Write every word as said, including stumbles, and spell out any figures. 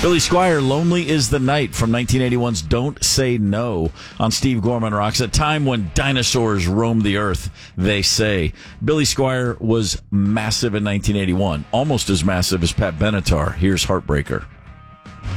Billy Squier, Lonely is the Night from nineteen eighty-one's Don't Say No on Steve Gorman Rocks. A time when dinosaurs roamed the earth, they say. Billy Squier was massive in nineteen eighty-one, almost as massive as Pat Benatar. Here's Heartbreaker.